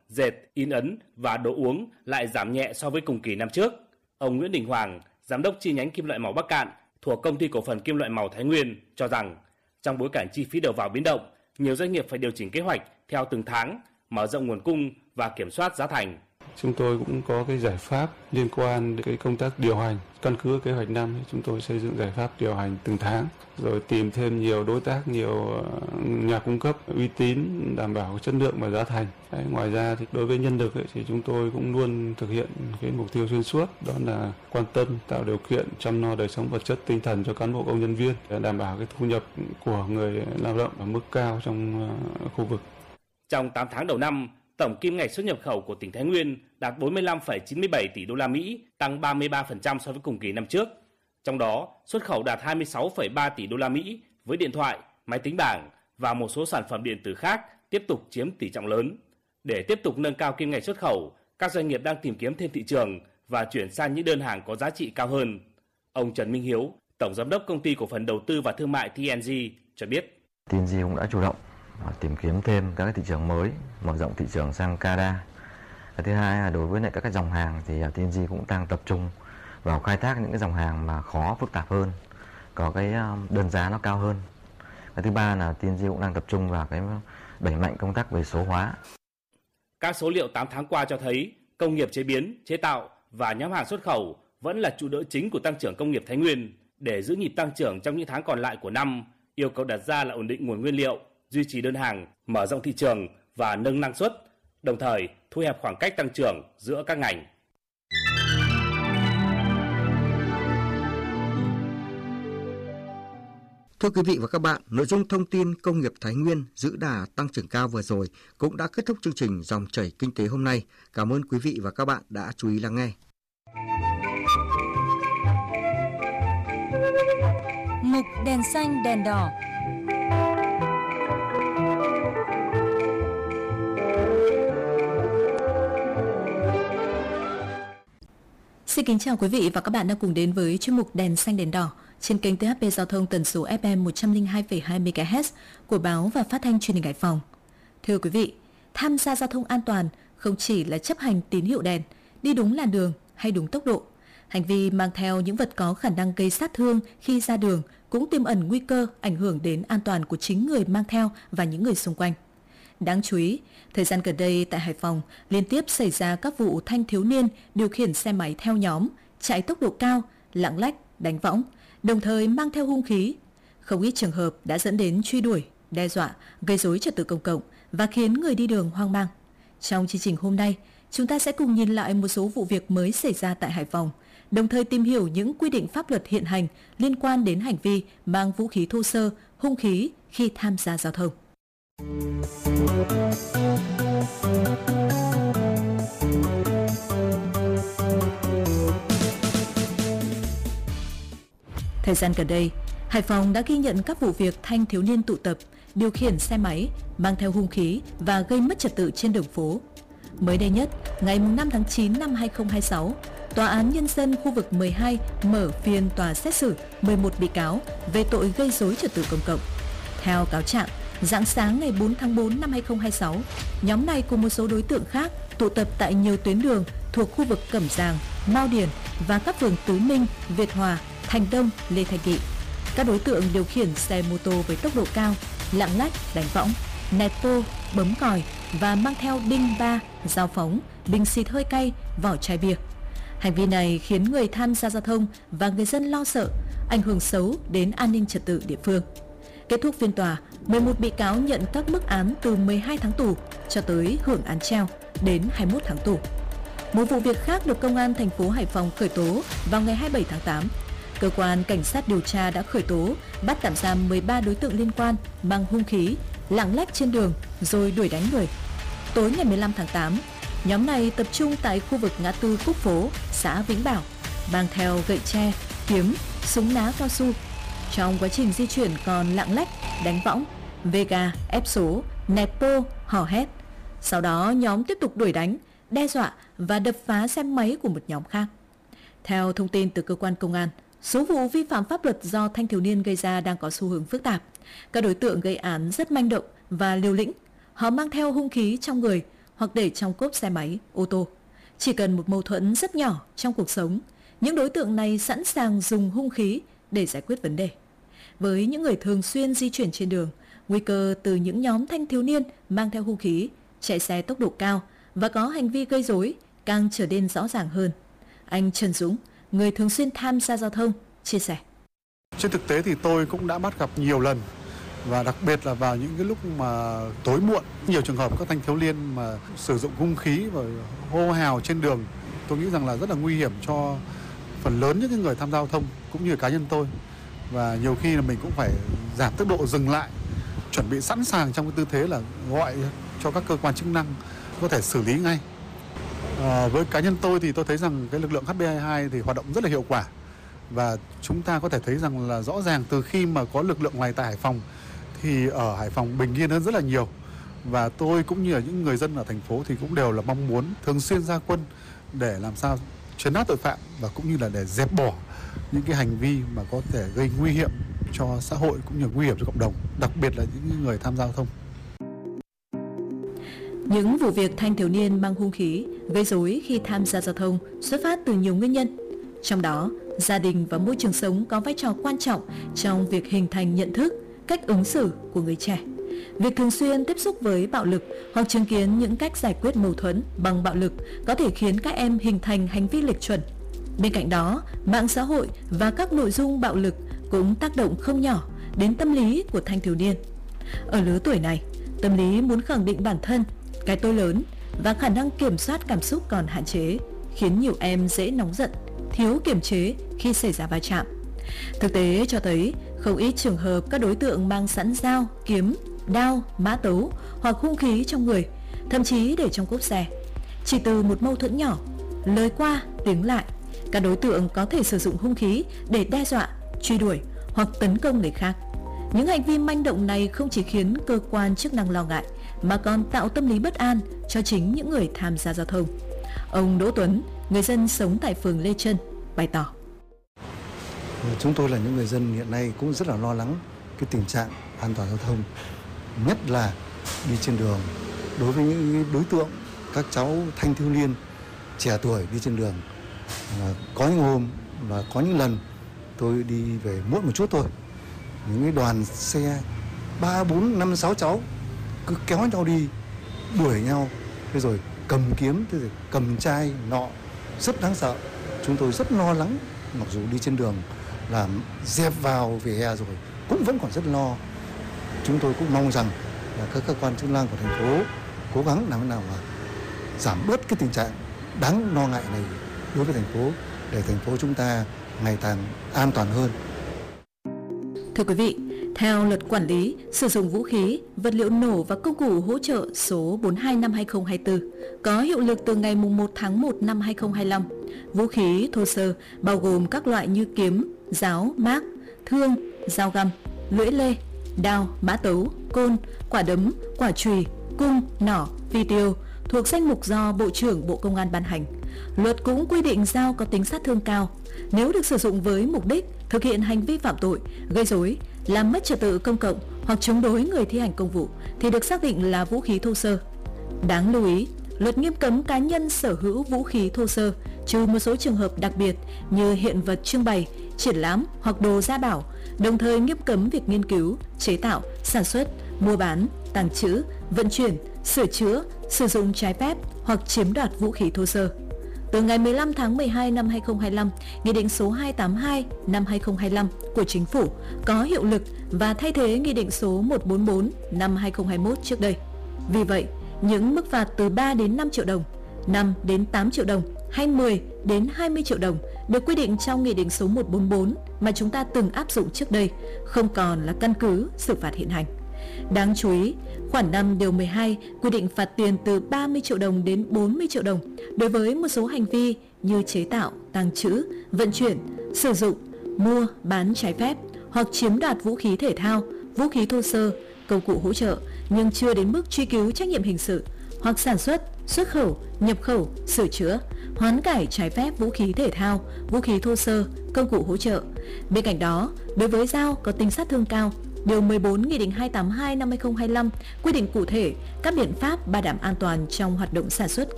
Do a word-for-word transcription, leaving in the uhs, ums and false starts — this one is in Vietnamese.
dệt, in ấn và đồ uống lại giảm nhẹ so với cùng kỳ năm trước. Ông Nguyễn Đình Hoàng, giám đốc chi nhánh kim loại màu Bắc Cạn thuộc Công ty Cổ phần Kim loại màu Thái Nguyên cho rằng, trong bối cảnh chi phí đầu vào biến động, nhiều doanh nghiệp phải điều chỉnh kế hoạch theo từng tháng, mở rộng nguồn cung và kiểm soát giá thành. Chúng tôi cũng có cái giải pháp liên quan đến cái công tác điều hành. Căn cứ kế hoạch năm, chúng tôi xây dựng giải pháp điều hành từng tháng, rồi tìm thêm nhiều đối tác, nhiều nhà cung cấp uy tín, đảm bảo chất lượng và giá thành. Đấy, ngoài ra thì đối với nhân lực ấy, thì chúng tôi cũng luôn thực hiện cái mục tiêu xuyên suốt, đó là quan tâm tạo điều kiện chăm lo đời sống vật chất tinh thần cho cán bộ công nhân viên để đảm bảo cái thu nhập của người lao động ở mức cao trong khu vực. Trong tám tháng đầu năm, tổng kim ngạch xuất nhập khẩu của tỉnh Thái Nguyên đạt bốn mươi lăm phẩy chín mươi bảy tỷ đô la Mỹ, tăng ba mươi ba phần trăm so với cùng kỳ năm trước. Trong đó, xuất khẩu đạt hai mươi sáu phẩy ba tỷ đô la Mỹ với điện thoại, máy tính bảng và một số sản phẩm điện tử khác tiếp tục chiếm tỷ trọng lớn. Để tiếp tục nâng cao kim ngạch xuất khẩu, các doanh nghiệp đang tìm kiếm thêm thị trường và chuyển sang những đơn hàng có giá trị cao hơn. Ông Trần Minh Hiếu, Tổng Giám đốc Công ty Cổ phần Đầu tư và Thương mại tê en giê cho biết. tê en giê cũng đã chủ động tìm kiếm thêm các thị trường mới, mở rộng thị trường sang Canada. Thứ hai là đối với lại các cái dòng hàng thì tê en giê cũng đang tập trung vào khai thác những cái dòng hàng mà khó, phức tạp hơn, có cái đơn giá nó cao hơn. Cái thứ ba là tê en giê cũng đang tập trung vào cái đẩy mạnh công tác về số hóa. Các số liệu tám tháng qua cho thấy công nghiệp chế biến, chế tạo và nhóm hàng xuất khẩu vẫn là trụ đỡ chính của tăng trưởng công nghiệp Thái Nguyên. Để giữ nhịp tăng trưởng trong những tháng còn lại của năm, yêu cầu đặt ra là ổn định nguồn nguyên liệu, duy trì đơn hàng, mở rộng thị trường và nâng năng suất, đồng thời thu hẹp khoảng cách tăng trưởng giữa các ngành. Thưa quý vị và các bạn, nội dung thông tin công nghiệp Thái Nguyên giữ đà tăng trưởng cao vừa rồi cũng đã kết thúc chương trình Dòng chảy kinh tế hôm nay. Cảm ơn quý vị và các bạn đã chú ý lắng nghe. Mục đèn xanh đèn đỏ. Xin kính chào quý vị và các bạn đang cùng đến với chuyên mục Đèn xanh đèn đỏ trên kênh tê hát pê Giao thông tần số ép em một trăm lẻ hai phẩy hai mê ga héc của báo và phát thanh truyền hình Hải Phòng. Thưa quý vị, tham gia giao thông an toàn không chỉ là chấp hành tín hiệu đèn, đi đúng làn đường hay đúng tốc độ. Hành vi mang theo những vật có khả năng gây sát thương khi ra đường cũng tiềm ẩn nguy cơ ảnh hưởng đến an toàn của chính người mang theo và những người xung quanh. Đáng chú ý, thời gian gần đây tại Hải Phòng liên tiếp xảy ra các vụ thanh thiếu niên điều khiển xe máy theo nhóm, chạy tốc độ cao, lạng lách, đánh võng, đồng thời mang theo hung khí. Không ít trường hợp đã dẫn đến truy đuổi, đe dọa, gây rối trật tự công cộng và khiến người đi đường hoang mang. Trong chương trình hôm nay, chúng ta sẽ cùng nhìn lại một số vụ việc mới xảy ra tại Hải Phòng, đồng thời tìm hiểu những quy định pháp luật hiện hành liên quan đến hành vi mang vũ khí thô sơ, hung khí khi tham gia giao thông. Thời gian gần đây, Hải Phòng đã ghi nhận các vụ việc thanh thiếu niên tụ tập, điều khiển xe máy, mang theo hung khí và gây mất trật tự trên đường phố. Mới đây nhất, ngày năm tháng chín năm hai nghìn không trăm hai mươi sáu, Tòa án Nhân dân khu vực mười hai mở phiên tòa xét xử mười một bị cáo về tội gây rối trật tự công cộng. Theo cáo trạng, rạng sáng ngày bốn tháng tư năm hai nghìn không trăm hai mươi sáu, nhóm này cùng một số đối tượng khác tụ tập tại nhiều tuyến đường thuộc khu vực Cẩm Giàng, Mao Điền và các phường Tứ Minh, Việt Hòa, Thành Đông, Lê Thanh Nghị. Các đối tượng điều khiển xe mô tô với tốc độ cao, lạng lách, đánh võng, nẹt bô, bấm còi và mang theo đinh ba, dao phóng, bình xịt hơi cay, vỏ chai bia. Hành vi này khiến người tham gia giao thông và người dân lo sợ, ảnh hưởng xấu đến an ninh trật tự địa phương. Kết thúc phiên tòa, mười một bị cáo nhận các mức án từ mười hai tháng tù cho tới hưởng án treo đến hai mươi mốt tháng tù. Một vụ việc khác được Công an thành phố Hải Phòng khởi tố vào ngày hai mươi bảy tháng tám. Cơ quan cảnh sát điều tra đã khởi tố, bắt tạm giam mười ba đối tượng liên quan mang hung khí, lạng lách trên đường rồi đuổi đánh người. Tối ngày mười lăm tháng tám, nhóm này tập trung tại khu vực ngã tư Phúc Phố, xã Vĩnh Bảo, mang theo gậy tre, kiếm, súng ná cao su. Trong quá trình di chuyển còn lạng lách, đánh võng, vê ga, ép số, nẹt bô, hò hét. Sau đó nhóm tiếp tục đuổi đánh, đe dọa và đập phá xe máy của một nhóm khác. Theo thông tin từ cơ quan công an, số vụ vi phạm pháp luật do thanh thiếu niên gây ra đang có xu hướng phức tạp. Các đối tượng gây án rất manh động và liều lĩnh. Họ mang theo hung khí trong người hoặc để trong cốp xe máy, ô tô. Chỉ cần một mâu thuẫn rất nhỏ trong cuộc sống, những đối tượng này sẵn sàng dùng hung khí để giải quyết vấn đề. Với những người thường xuyên di chuyển trên đường, nguy cơ từ những nhóm thanh thiếu niên mang theo hung khí, chạy xe tốc độ cao và có hành vi gây rối càng trở nên rõ ràng hơn. Anh Trần Dũng, người thường xuyên tham gia giao thông, chia sẻ. Trên thực tế thì tôi cũng đã bắt gặp nhiều lần, và đặc biệt là vào những cái lúc mà tối muộn, nhiều trường hợp các thanh thiếu niên mà sử dụng hung khí và hô hào trên đường. Tôi nghĩ rằng là rất là nguy hiểm cho phần lớn những người tham gia giao thông cũng như cá nhân tôi. Và nhiều khi là mình cũng phải giảm tốc độ, dừng lại, chuẩn bị sẵn sàng trong cái tư thế là gọi cho các cơ quan chức năng có thể xử lý ngay. À, với cá nhân tôi thì tôi thấy rằng cái lực lượng H B hai mươi hai thì hoạt động rất là hiệu quả. Và chúng ta có thể thấy rằng là rõ ràng từ khi mà có lực lượng này tại Hải Phòng thì ở Hải Phòng bình yên hơn rất là nhiều. Và tôi cũng như là những người dân ở thành phố thì cũng đều là mong muốn thường xuyên ra quân để làm sao trấn áp tội phạm và cũng như là để dẹp bỏ những cái hành vi mà có thể gây nguy hiểm cho xã hội cũng như nguy hiểm cho cộng đồng, đặc biệt là những người tham gia giao thông. Những vụ việc thanh thiếu niên mang hung khí gây rối khi tham gia giao thông xuất phát từ nhiều nguyên nhân. Trong đó, gia đình và môi trường sống có vai trò quan trọng trong việc hình thành nhận thức, cách ứng xử của người trẻ. Việc thường xuyên tiếp xúc với bạo lực hoặc chứng kiến những cách giải quyết mâu thuẫn bằng bạo lực có thể khiến các em hình thành hành vi lệch chuẩn. Bên cạnh đó, mạng xã hội và các nội dung bạo lực cũng tác động không nhỏ đến tâm lý của thanh thiếu niên. Ở lứa tuổi này, tâm lý muốn khẳng định bản thân, cái tôi lớn và khả năng kiểm soát cảm xúc còn hạn chế, khiến nhiều em dễ nóng giận, thiếu kiềm chế khi xảy ra va chạm. Thực tế cho thấy không ít trường hợp các đối tượng mang sẵn dao, kiếm, đao, mã tấu hoặc hung khí trong người, thậm chí để trong cốp xe. Chỉ từ một mâu thuẫn nhỏ, lời qua tiếng lại, các đối tượng có thể sử dụng hung khí để đe dọa, truy đuổi hoặc tấn công người khác. Những hành vi manh động này không chỉ khiến cơ quan chức năng lo ngại mà còn tạo tâm lý bất an cho chính những người tham gia giao thông. Ông Đỗ Tuấn, người dân sống tại phường Lê Trân, bày tỏ. Chúng tôi là những người dân hiện nay cũng rất là lo lắng cái tình trạng an toàn giao thông, nhất là đi trên đường. Đối với những đối tượng, các cháu thanh thiếu niên trẻ tuổi đi trên đường, có những hôm và có những lần tôi đi về muộn một chút thôi, những cái đoàn xe ba, bốn, năm, sáu cháu cứ kéo nhau đi, đuổi nhau, thế rồi cầm kiếm, thế rồi cầm chai nọ, rất đáng sợ. Chúng tôi rất lo lắng, mặc dù đi trên đường là dẹp vào vỉa hè rồi cũng vẫn còn rất lo. Chúng tôi cũng mong rằng là các cơ quan chức năng của thành phố cố gắng làm thế nào mà giảm bớt cái tình trạng đáng lo ngại này đối với thành phố, để thành phố chúng ta ngày càng an toàn hơn. Thưa quý vị, theo Luật Quản lý sử dụng vũ khí, vật liệu nổ và công cụ hỗ trợ số bốn mươi hai năm hai nghìn không trăm hai mươi tư có hiệu lực từ ngày mùng một tháng một năm hai nghìn không trăm hai mươi lăm, vũ khí thô sơ bao gồm các loại như kiếm, giáo, mác, thương, dao găm, lưỡi lê, đao, mã tấu, côn, quả đấm, quả chùy, cung, nỏ, phi tiêu thuộc danh mục do Bộ trưởng Bộ Công an ban hành. Luật cũng quy định dao có tính sát thương cao. Nếu được sử dụng với mục đích thực hiện hành vi phạm tội, gây rối, làm mất trật tự công cộng hoặc chống đối người thi hành công vụ thì được xác định là vũ khí thô sơ. Đáng lưu ý, luật nghiêm cấm cá nhân sở hữu vũ khí thô sơ, trừ một số trường hợp đặc biệt như hiện vật trưng bày, triển lãm hoặc đồ gia bảo, đồng thời nghiêm cấm việc nghiên cứu, chế tạo, sản xuất, mua bán, tàng trữ, vận chuyển, sửa chữa, sử dụng trái phép hoặc chiếm đoạt vũ khí thô sơ. Từ ngày mười lăm tháng mười hai năm hai nghìn không trăm hai mươi lăm, Nghị định số hai trăm tám mươi hai năm hai nghìn không trăm hai mươi lăm của Chính phủ có hiệu lực và thay thế Nghị định số một trăm bốn mươi tư năm hai nghìn không trăm hai mươi mốt trước đây. Vì vậy, những mức phạt từ ba đến năm triệu đồng, năm đến tám triệu đồng hay mười đến hai mươi triệu đồng được quy định trong Nghị định số một trăm bốn mươi tư mà chúng ta từng áp dụng trước đây không còn là căn cứ xử phạt hiện hành. Đáng chú ý, khoản năm điều mười hai quy định phạt tiền từ ba mươi triệu đồng đến bốn mươi triệu đồng đối với một số hành vi như chế tạo, tàng trữ, vận chuyển, sử dụng, mua, bán trái phép hoặc chiếm đoạt vũ khí thể thao, vũ khí thô sơ, công cụ hỗ trợ nhưng chưa đến mức truy cứu trách nhiệm hình sự, hoặc sản xuất, xuất khẩu, nhập khẩu, sửa chữa, hoán cải trái phép vũ khí thể thao, vũ khí thô sơ, công cụ hỗ trợ. Bên cạnh đó, đối với dao có tính sát thương cao Điều mười bốn Nghị định hai trăm tám mươi hai năm hai nghìn không trăm hai mươi lăm quy định cụ thể các biện pháp bảo đảm an toàn trong hoạt động sản xuất kinh